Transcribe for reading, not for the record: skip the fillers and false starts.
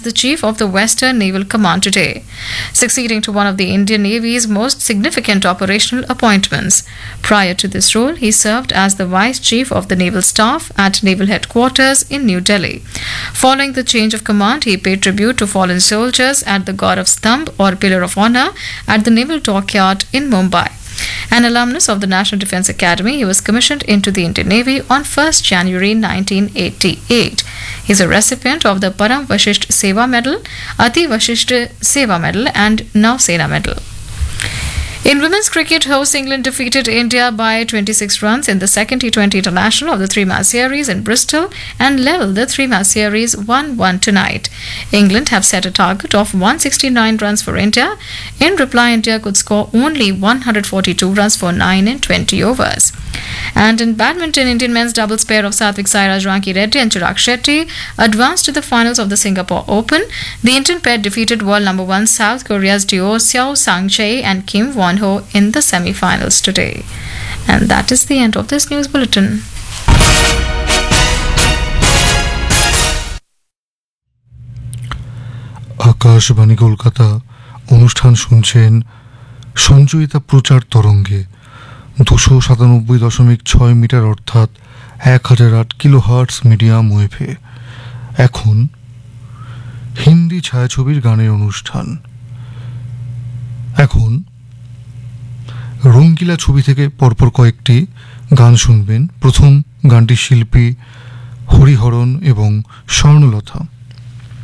the Chief of the Western Naval Command today, succeeding to one of the Indian Navy's most significant operational appointments. Prior to this role, he served as the Vice Chief of the Naval Staff at Naval Headquarters in New Delhi. Following the change of command, he paid tribute to fallen soldiers at the Gaurav Stambh or Pillar of Honor at the Naval Dockyard in Mumbai. An alumnus of the National Defence Academy, he was commissioned into the Indian Navy on 1st January 1988. He is a recipient of the Param Vashisht Seva Medal, Ati Vashisht Seva Medal and Nausena Medal. In women's cricket, hosts England defeated India by 26 runs in the second T20 International of the three-match series in Bristol and levelled the three-match series 1-1 tonight. England have set a target of 169 runs for India. In reply, India could score only 142 runs for 9 in 20 overs. And in badminton, Indian men's doubles pair of Satvik Sairaj Ranki Reddy and Chirag Shetty advanced to the finals of the Singapore Open. The Indian pair defeated world number 1 South Korea's duo Xiao Sang-chae and Kim Won-ho in the semi-finals today. And that is the end of this news bulletin. Akashvani Kolkata অনুষ্ঠান শুনছেন সঞ্চয়িতা প্রচার তরঙ্গে 297.6 metre অর্থাৎ 1008 kilohertz medium ওয়েভে। এখন হিন্দি ছায়াছবির গানের অনুষ্ঠান। এখন রঙ্গিলা ছবি থেকে পরপর কয়েকটি গান শুনবেন। প্রথম গানটির শিল্পী হরিহরন এবং স্বর্ণলতা।